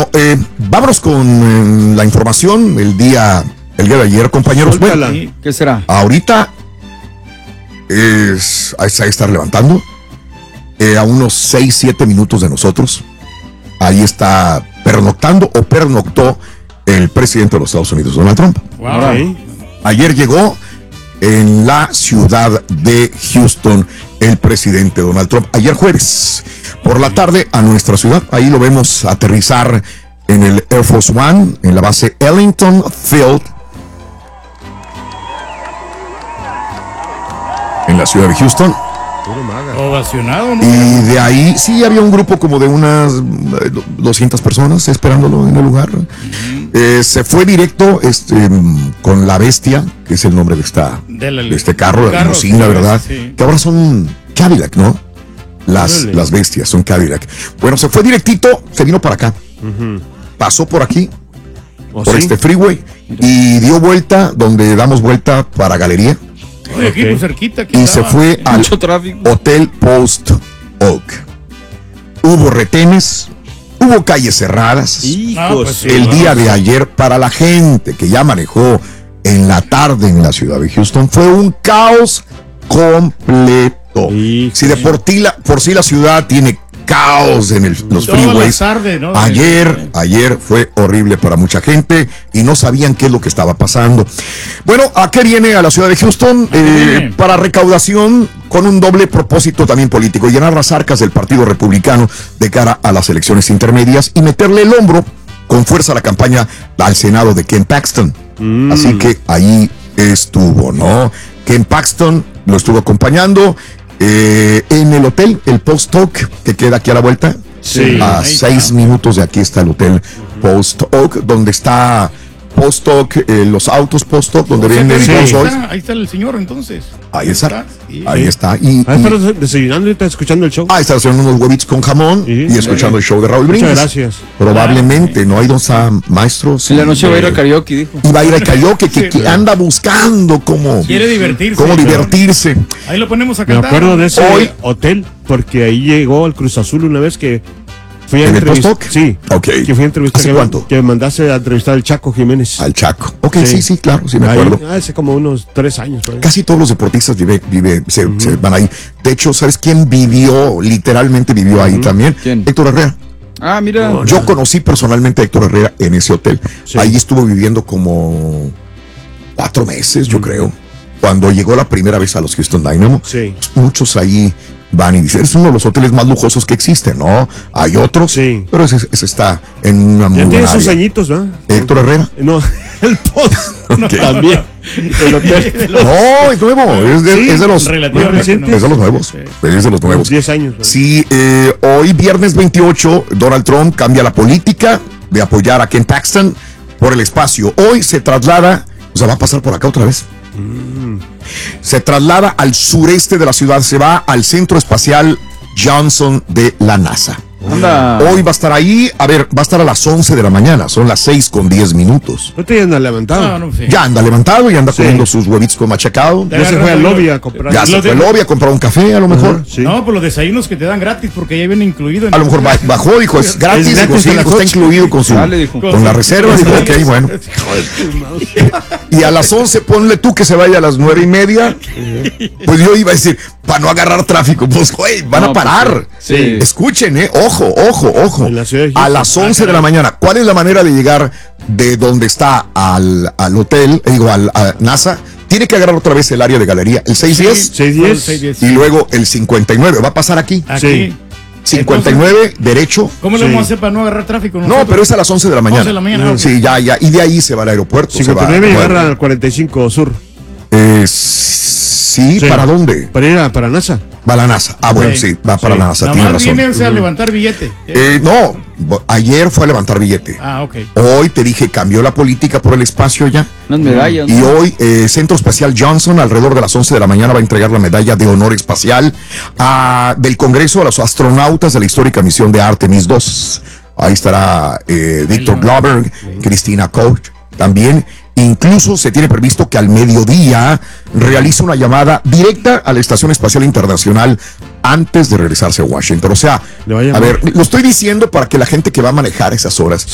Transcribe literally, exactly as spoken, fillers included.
Bueno, eh, vámonos con eh, la información el día, el día de ayer, compañeros. Bueno, ¿qué será? Ahorita es, ahí está estar levantando eh, a unos seis, siete minutos de nosotros. Ahí está pernoctando o pernoctó el presidente de los Estados Unidos, Donald Trump. Wow. Ayer llegó en la ciudad de Houston el presidente Donald Trump. Ayer jueves por la tarde a nuestra ciudad. Ahí lo vemos aterrizar en el Air Force One, en la base Ellington Field, en la ciudad de Houston. Ovacionado, ¿no? Y de ahí, sí, había un grupo como de unas doscientas personas esperándolo en el lugar. Uh-huh. Eh, se fue directo este, con la bestia, que es el nombre de, esta, de, la, de este carro, la limusina, ¿verdad? Sí. Que ahora son Cadillac, ¿no? Las, las bestias son Cadillac. Bueno, se fue directito, se vino para acá. Uh-huh. Pasó por aquí, ¿Oh, por sí? este freeway, y dio vuelta donde damos vuelta para Galería. Oye, aquí okay. cerquita, y estaba? Se fue al Hotel Post Oak. Hubo retenes, hubo calles cerradas. Ah, pues sí, el no, día no, de ayer, para la gente que ya manejó en la tarde en la ciudad de Houston, fue un caos completo. Sí, si de por, ti la, por sí la ciudad tiene caos en el, los freeways, tarde, ¿no? ayer, ayer fue horrible para mucha gente y no sabían qué es lo que estaba pasando. Bueno, ¿a qué viene a la ciudad de Houston? Eh, para recaudación con un doble propósito también político, llenar las arcas del Partido Republicano de cara a las elecciones intermedias y meterle el hombro con fuerza a la campaña al Senado de Ken Paxton. Mm. Así que ahí estuvo, ¿no? Ken Paxton lo estuvo acompañando Eh, en el hotel, el Post Oak, que queda aquí a la vuelta, sí, a seis minutos de aquí está el hotel Post Oak, donde está Post Oak, eh, los autos Post Oak, donde vienen sí, los ahí, está, ahí está el señor entonces. Ahí está, sí, ahí sí. está. Y, ahí está desayunando y está escuchando el show. Ah, está haciendo unos huevitos con jamón sí, y escuchando sí. el show de Raúl Brindis. Muchas gracias. Probablemente, ah, ¿no? Ahí dos maestros. En la noche va a ir al karaoke, dijo. Y va a ir al karaoke, que, sí, que anda buscando cómo. Quiere divertirse. Cómo divertirse. Ahí lo ponemos a cantar. Me acuerdo de ese Hoy, hotel, porque ahí llegó el Cruz Azul una vez que fui a ¿En entrevistar. el Post Oak? Sí. Ok. Que fui a entrevistar. ¿Hace que cuánto? Me, que me mandaste a entrevistar al Chaco Jiménez. Al Chaco. Ok, sí, sí, sí claro, sí me ahí, acuerdo. Hace como unos tres años. Por ahí. Casi todos los deportistas vive, vive, se, uh-huh. se van ahí. De hecho, ¿sabes quién vivió? Literalmente vivió ahí uh-huh. también. ¿Quién? Héctor Herrera. Ah, mira. No, Yo no. conocí personalmente a Héctor Herrera en ese hotel. Sí. Ahí estuvo viviendo como cuatro meses, yo uh-huh. creo. Cuando llegó la primera vez a los Houston Dynamo, sí. muchos ahí van y dicen, es uno de los hoteles más lujosos que existen, ¿no? Hay otros, sí. pero ese, ese está en una muy ya buena tiene área. sus añitos, ¿no? ¿Héctor Herrera? No, el Post okay. también. El hotel. No, es nuevo, es de, sí, es de los relativamente es de los nuevos, sí. es de los nuevos. diez años. ¿no? Sí, eh, hoy viernes veintiocho, Donald Trump cambia la política de apoyar a Ken Paxton por el espacio. Hoy se traslada, o sea, va a pasar por acá otra vez. Mm. Se traslada al sureste de la ciudad, se va al Centro Espacial Johnson de la NASA. Anda. Hoy va a estar ahí, a ver, va a estar a las once de la mañana, son las seis con diez minutos. ¿No te anda levantado? No, no, sí. Ya anda levantado y anda sí. comiendo sus huevitos con machacado. Ya se fue al lobby a comprar. Ya se fue al lobby a comprar un café, a lo mejor. Uh-huh, sí. No, por los desayunos que te dan gratis, porque ya viene incluido. En a lo mejor bajó, dijo, es gratis, es gratis dijo, sí, dijo, está incluido con su, Dale, dijo. con la reserva, dijo, ok, bueno. Y a las once ponle tú que se vaya a las nueve y media. Pues yo iba a decir, para no agarrar tráfico, pues, güey, van no, a parar. Pues, sí. Escuchen, eh, ojo, ojo, ojo. A las once de la mañana. ¿Cuál es la manera de llegar de donde está al, al hotel, digo, al a NASA? Tiene que agarrar otra vez el área de galería, el seiscientos diez y luego el cincuenta y nueve. Va a pasar aquí. Aquí. Sí. cincuenta y nueve, entonces, derecho. ¿Cómo le sí. vamos a hacer para no agarrar tráfico nosotros? No, pero es a las once de la mañana. once de la mañana. Mm, sí, ya, ya. Y de ahí se va al aeropuerto. cincuenta y nueve y agarra al cuarenta y cinco sur. Eh, sí, sí, ¿para dónde? Para ir a para NASA. Va a la NASA. Ah, bueno, sí, sí va para sí. la NASA. Tiene razón. Viene a levantar billete. Eh, no, ayer fue a levantar billete. Ah, ok. Hoy te dije, cambió la política por el espacio ya. Unas medallas. Y ¿no? hoy, eh, Centro Espacial Johnson, alrededor de las once de la mañana, va a entregar la medalla de honor espacial a, del Congreso a los astronautas de la histórica misión de Artemis dos. Ahí estará eh, Victor Glover, Cristina Koch también. Incluso se tiene previsto que al mediodía realice una llamada directa a la Estación Espacial Internacional antes de regresarse a Washington. O sea, a ver, lo estoy diciendo para que la gente que va a manejar esas horas